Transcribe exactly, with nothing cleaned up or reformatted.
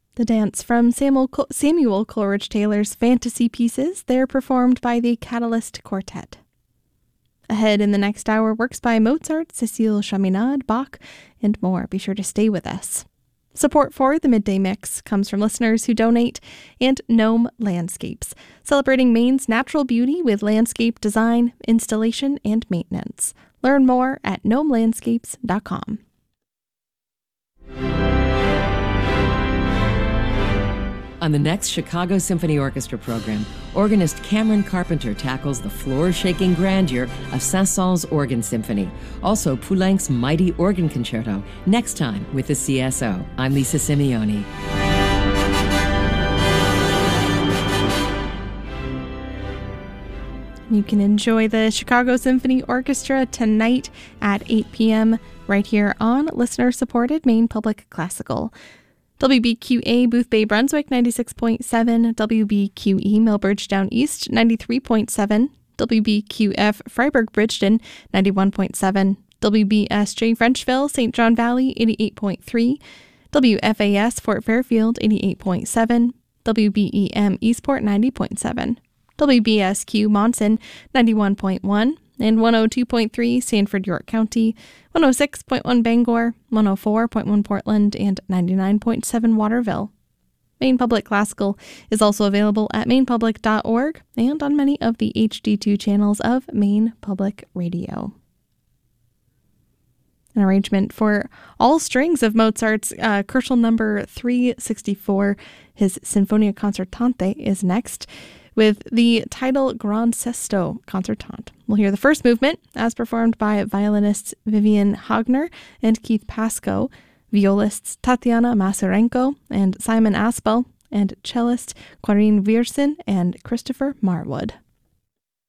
The dance from Samuel, Col- Samuel Coleridge Taylor's fantasy pieces. They're performed by the Catalyst Quartet. Ahead in the next hour, works by Mozart, Cécile Chaminade, Bach, and more. Be sure to stay with us. Support for the Midday Mix comes from listeners who donate and Gnome Landscapes, celebrating Maine's natural beauty with landscape design, installation, and maintenance. Learn more at gnome landscapes dot com. On the next Chicago Symphony Orchestra program, organist Cameron Carpenter tackles the floor-shaking grandeur of Saint-Saëns Organ Symphony. Also, Poulenc's Mighty Organ Concerto, next time with the C S O. I'm Lisa Simeoni. You can enjoy the Chicago Symphony Orchestra tonight at eight p.m. right here on listener-supported Maine Public Classical. W B Q A Booth Bay, Brunswick, ninety-six point seven. W B Q E Millbridge Down East, ninety-three point seven. W B Q F Freiburg Bridgeton, ninety-one point seven. W B S J Frenchville, Saint John Valley, eighty-eight point three. W F A S Fort Fairfield, eighty-eight point seven. W B E M Eastport, ninety point seven. W B S Q Monson, ninety-one point one. And one oh two point three Sanford, York County, one oh six point one Bangor, one oh four point one Portland, and ninety-nine point seven Waterville. Maine Public Classical is also available at maine public dot org and on many of the H D two channels of Maine Public Radio. An arrangement for all strings of Mozart's uh, Kochel number three sixty-four, his Sinfonia Concertante, is next, with the title Grand Sesto Concertante. We'll hear the first movement as performed by violinists Vivian Hagner and Keith Pascoe, violists Tatiana Masarenko and Simon Aspel, and cellist Corinne Viersen and Christopher Marwood.